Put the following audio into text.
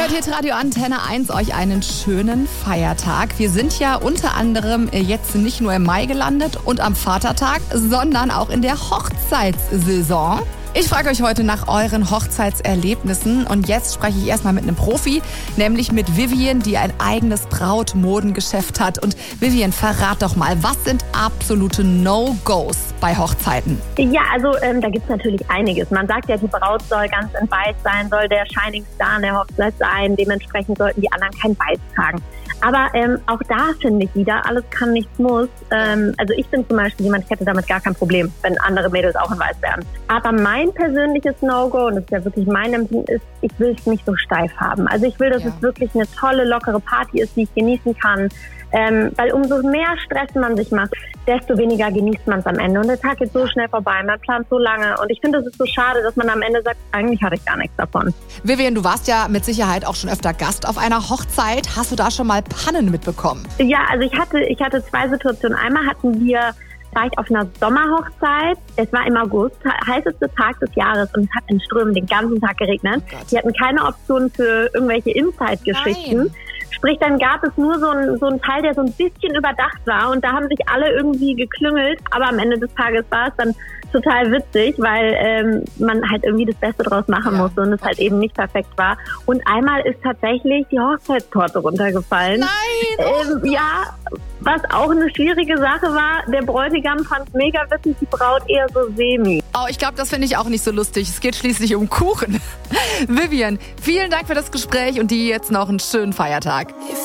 hört hier Radio Antenne 1 euch einen schönen Feiertag. Wir sind ja unter anderem jetzt nicht nur im Mai gelandet und am Vatertag, sondern auch in der Hochzeitssaison. Ich frage euch heute nach euren Hochzeitserlebnissen und jetzt spreche ich erstmal mit einem Profi, nämlich mit Vivian, die ein eigenes Brautmodengeschäft hat. Und Vivian, verrat doch mal, was sind absolute No-Gos bei Hochzeiten? Ja, also da gibt es natürlich einiges. Man sagt ja, die Braut soll ganz in Weiß sein, soll der Shining Star in der Hochzeit sein. Dementsprechend sollten die anderen kein Weiß tragen. Aber auch da finde ich wieder, alles kann, nichts muss. Also ich bin zum Beispiel jemand, ich hätte damit gar kein Problem, wenn andere Mädels auch in Weiß wären. Aber mein persönliches No-Go, und das ist ja wirklich mein Empfinden, ist, ich will es nicht so steif haben. Also ich will, dass es wirklich eine tolle, lockere Party ist, die ich genießen kann. Weil umso mehr Stress man sich macht, desto weniger genießt man es am Ende. Und der Tag geht so schnell vorbei, man plant so lange. Und ich finde, es ist so schade, dass man am Ende sagt, eigentlich hatte ich gar nichts davon. Vivian, du warst ja mit Sicherheit auch schon öfter Gast auf einer Hochzeit. Hast du da schon mal Pannen mitbekommen? Ja, also ich hatte zwei Situationen. Einmal war ich auf einer Sommerhochzeit. Es war im August, heißester Tag des Jahres, und es hat in Strömen den ganzen Tag geregnet. Die hatten keine Option für irgendwelche Inside-Geschichten. Sprich, dann gab es nur so einen Teil, der so ein bisschen überdacht war, und da haben sich alle irgendwie geklüngelt. Aber am Ende des Tages war es dann total witzig, weil man halt irgendwie das Beste draus machen musste und es halt eben nicht perfekt war. Und einmal ist tatsächlich die Hochzeitstorte runtergefallen. Nein! Ja, was auch eine schwierige Sache war. Der Bräutigam fand es mega witzig, die Braut eher so semi. Oh, ich glaube, das finde ich auch nicht so lustig. Es geht schließlich um Kuchen. Vivian, vielen Dank für das Gespräch und dir jetzt noch einen schönen Feiertag.